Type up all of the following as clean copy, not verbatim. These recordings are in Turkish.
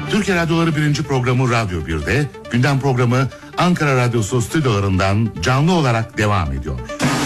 Türkiye Radyoları 1. programı Radyo 1'de, gündem programı Ankara Radyosu stüdyolarından canlı olarak devam ediyor.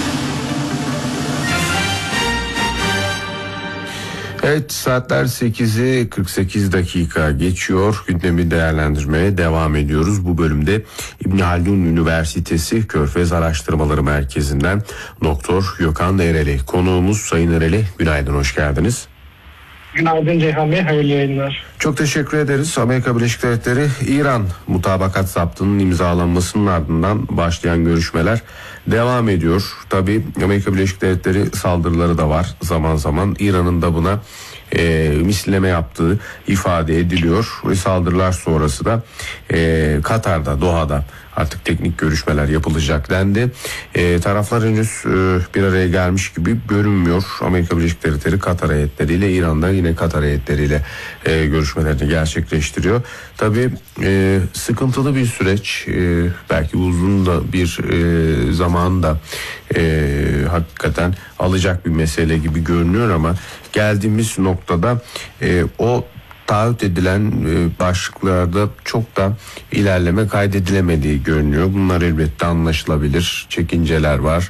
Evet, saatler 8'i 48 dakika geçiyor. Gündemi değerlendirmeye devam ediyoruz. Bu bölümde İbn Haldun Üniversitesi Körfez Araştırmaları Merkezi'nden Doktor Gökhan Ereli konuğumuz. Sayın Ereli, günaydın, hoş geldiniz. Günaydın Ceyhan Bey, hayırlı yayınlar. Çok teşekkür ederiz. Amerika Birleşik Devletleri İran mutabakat zaptının imzalanmasının ardından başlayan görüşmeler devam ediyor. Tabii Amerika Birleşik Devletleri saldırıları da var zaman zaman. İran'ın da buna misilleme yaptığı ifade ediliyor ve saldırılar sonrası da Katar'da, Doha'da artık teknik görüşmeler yapılacak dendi. Taraflar henüz bir araya gelmiş gibi görünmüyor. Amerika Birleşik Devletleri Katar heyetleriyle, İran'da yine Katar heyetleriyle görüşmelerini gerçekleştiriyor. Tabii sıkıntılı bir süreç, belki uzun da bir zaman da hakikaten alacak bir mesele gibi görünüyor ama geldiğimiz noktada o taahhüt edilen başlıklarda çok da ilerleme kaydedilemediği görünüyor. Bunlar elbette anlaşılabilir. Çekinceler var.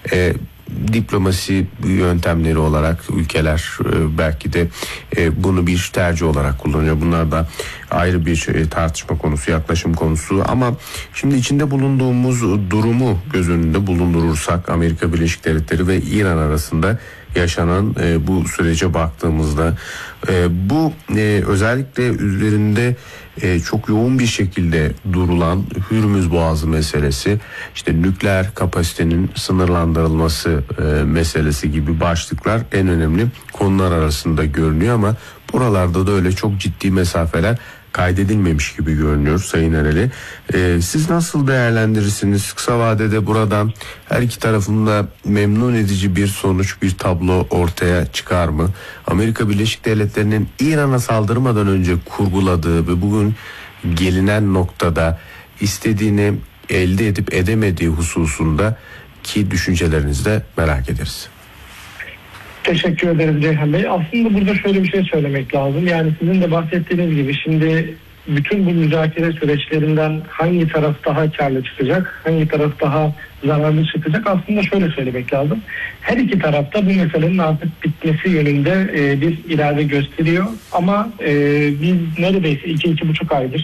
Diplomasi yöntemleri olarak ülkeler belki de bunu bir tercih olarak kullanıyor. Bunlar da ayrı bir tartışma konusu, yaklaşım konusu. Ama şimdi içinde bulunduğumuz durumu göz önünde bulundurursak, Amerika Birleşik Devletleri ve İran arasında yaşanan bu sürece baktığımızda bu özellikle üzerinde çok yoğun bir şekilde durulan Hürmüz Boğazı meselesi, işte nükleer kapasitenin sınırlandırılması meselesi gibi başlıklar en önemli konular arasında görünüyor ama buralarda da öyle çok ciddi mesafeler kaydedilmemiş gibi görünüyor Sayın Ereli. Siz nasıl değerlendirirsiniz? Kısa vadede buradan her iki tarafında memnun edici bir sonuç, bir tablo ortaya çıkar mı? Amerika Birleşik Devletleri'nin İran'a saldırmadan önce kurguladığı ve bugün gelinen noktada istediğini elde edip edemediği hususunda ki düşüncelerinizi de merak ederiz. Teşekkür ederim Ceyhan Bey. Aslında burada şöyle bir şey söylemek lazım. Yani sizin de bahsettiğiniz gibi şimdi bütün bu müzakere süreçlerinden hangi taraf daha karlı çıkacak, hangi taraf daha zararlı çıkacak, aslında şöyle söylemek lazım. Her iki tarafta bu meselenin artık bitmesi yönünde bir irade gösteriyor. Ama biz neredeyse 2-2,5 aydır